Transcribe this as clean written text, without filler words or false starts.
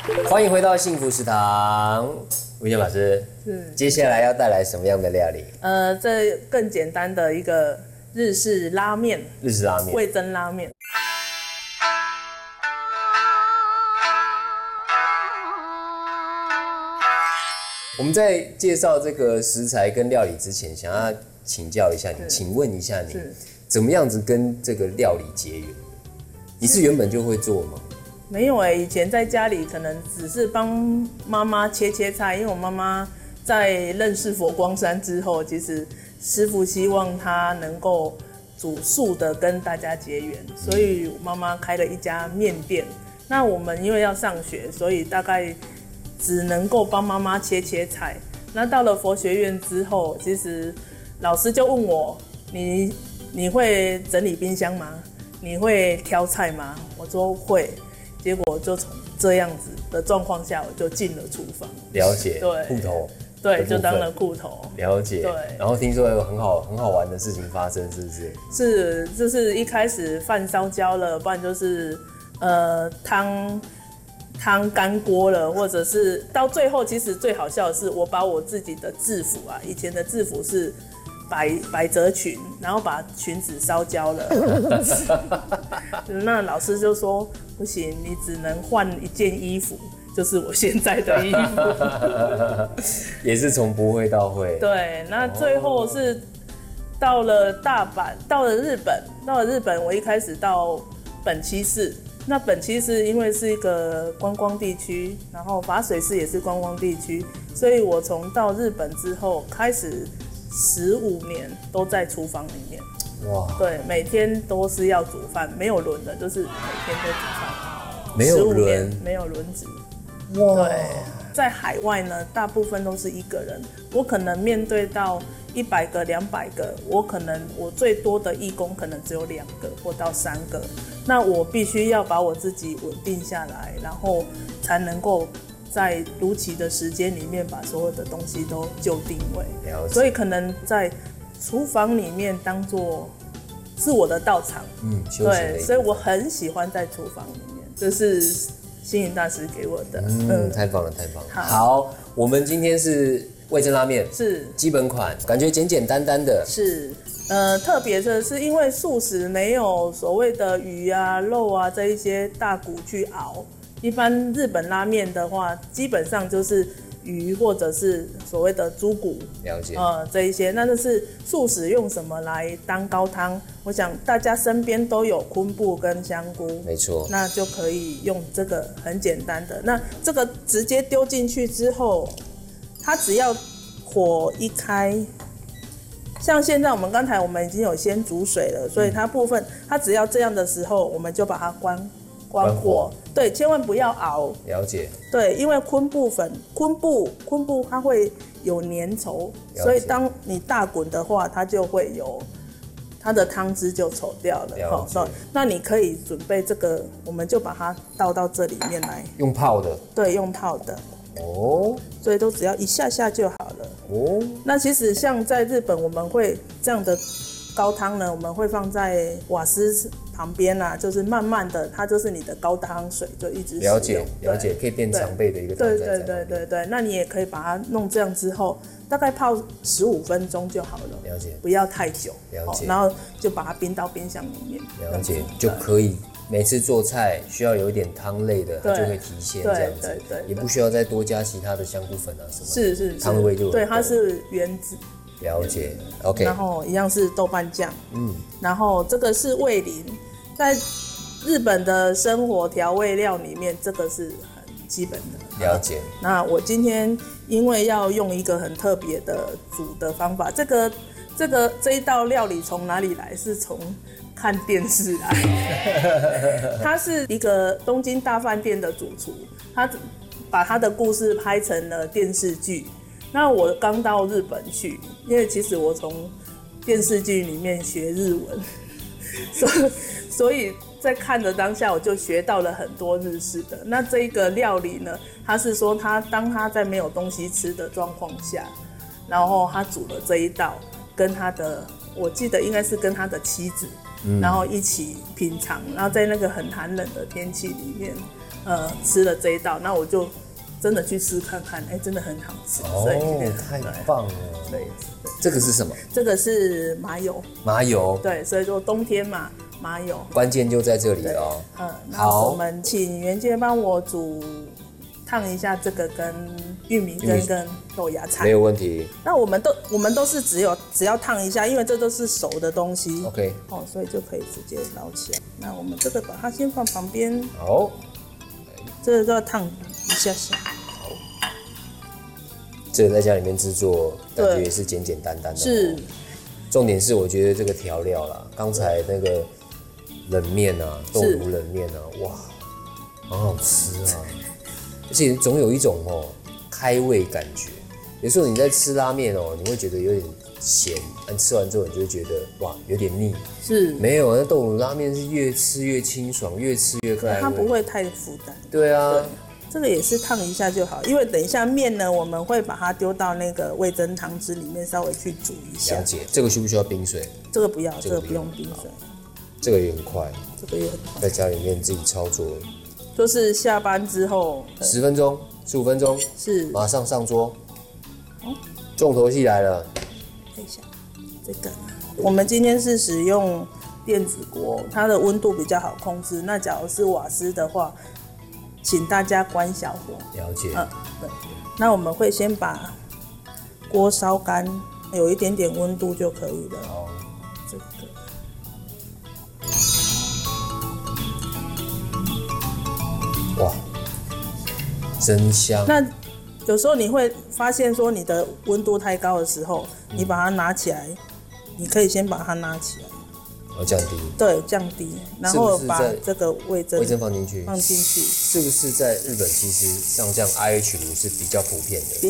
欢迎回到幸福食堂，吴健老师。接下来要带来什么样的料理？ 这更简单的一个日式拉面，味噌拉面。 我们在介绍这个食材跟料理之前，想要请教一下你，请问一下你，怎么样子跟这个料理结缘？你是原本就会做吗？ 没有以前在家里可能只是帮妈妈切菜，因为我妈妈在认识佛光山之后，其实师父希望她能够煮素的跟大家结缘，所以妈妈开了一家面店。那我们因为要上学，所以大概只能够帮妈妈切菜。那到了佛学院之后，其实老师就问我，你会整理冰箱吗？你会挑菜吗？我说会。结果就从这样子的状况下，我就进了厨房。 了解， 对， 库头， 对，就当了库头。 了解，对。然后听说有很好玩的事情发生，是不是？ 是，就是一开始饭烧焦了，不然就是汤干锅了，或者是到最后，其实最好笑的是，我把我自己的制服啊，以前的制服是百褶裙，然后把裙子烧焦了。那老师就说不行，你只能换一件衣服，就是我现在的衣服。 也是从不会到会。 对，那最后是到了大阪，到了日本，我一开始到本溪市。那本溪市因为是一个观光地区，然后法水市也是观光地区，所以我从到日本之后开始15年都在厨房里面。哇！对，每天都是要煮饭，没有轮的，就是每天都煮饭。 没有轮， 没有轮值。哇！对，在海外呢，大部分都是一个人，我可能面对到100个、200个，我最多的义工可能只有2个或到3个，那我必须要把我自己稳定下来，然后才能够在如期的时间里面把所有的东西都就定位。所以可能在厨房里面当作是我的道场，对，所以我很喜欢在厨房里面，这是星云大师给我的。 太棒了，太棒了。好，我们今天是味噌拉面， 是基本款，感觉简简单单的。 是，特别的是因为素食没有所谓的鱼啊、肉啊这一些大骨去熬，一般日本拉面的话，基本上就是鱼或者是所谓的猪骨， 了解， 这一些。那就是素食用什么来当高汤？我想大家身边都有昆布跟香菇， 没错， 那就可以用这个很简单的。那这个直接丢进去之后，它只要火一开，像现在刚才我们已经有先煮水了，所以它只要这样的时候，我们就把它关火。对，千万不要熬。 了解。对， 因为昆布它会有粘稠，所以当你大滚的话，它就会有它的汤汁就稠掉了。 了解。 那你可以准备这个，我们就把它倒到这里面来。 用泡的。 对，用泡的。所以都只要一下下就好了。那其实像在日本，我们会这样的高汤呢，我们会放在瓦斯旁边啊，就是慢慢的，它就是你的高汤水，就一直使用。 了解，可以变常备的一个汤菜。 对，那你也可以把它弄这样之后，大概泡15分钟就好了。 了解， 不要太久。 了解， 然后就把它冰到冰箱里面。 了解，就可以。每次做菜需要有一点汤类的，它就会提鲜这样子，也不需要再多加其他的香菇粉啊什么的。是，汤味就对，它是原汁。 了解 ，OK。 然后一样是豆瓣酱，然后这个是味淋，在日本的生活调味料里面，这个是很基本的。 了解。 那我今天因为要用一个很特别的煮的方法，这一道料理从哪里来？是从看电视来。他是一个东京大饭店的主厨，他把他的故事拍成了电视剧。那我刚到日本去，因为其实我从电视剧里面学日文，所以在看的当下我就学到了很多日式的。那这一个料理呢，他是说当他在没有东西吃的状况下，然后他煮了这一道，跟他的我记得应该是跟他的妻子，然后一起品尝，然后在那个很寒冷的天气里面， 吃了这一道，那我就真的去试看看，真的很好吃。 哦，太棒了！ 对， 这个是什么？ 这个是麻油。 麻油。 对，所以说冬天嘛，麻油。 关键就在这里哦。 那我们请元介帮我烫一下这个跟玉米根跟豆芽菜。 没有问题。 那我们都是只要烫一下，因为这都是熟的东西。 OK。 所以就可以直接捞起来。那我们这个把它先放旁边。 好。 这个都要烫一下下。 好。这个在家里面制作，感觉也是简简单单的。 是。 重点是我觉得这个调料啦，刚才那个冷面啊，豆乳冷面啊，哇，很好吃啊！而且总有一种开胃感觉。有时候你在吃拉面你会觉得有点咸，但吃完之后你就会觉得哇有点腻。 是。 没有，那豆乳拉面是越吃越清爽，越吃越开胃。 它不会太负担。 对啊。 这个也是烫一下就好，因为等一下面呢，我们会把它丢到那个味噌汤汁里面稍微去煮一下。 了解。这个需不需要冰水？ 这个不要，这个不用冰水。 这个也很快。 这个也很快。 在家里面自己操作。 就是下班之后 10分钟、15分钟， 是马上上桌。重头戏来了。 看一下这个，我们今天是使用电子锅，它的温度比较好控制。那假如是瓦斯的话，请大家关小火。 了解。 对。那我们会先把锅烧干，有一点点温度就可以了。 好。 这个。 哇，真香！ 那有时候你会发现说你的温度太高的时候，你把它拿起来，你可以先把它拿起来， 降低。 对，降低，然后把这个味噌放进去。 是不是在日本其实像这样 IH 炉是比较普遍的？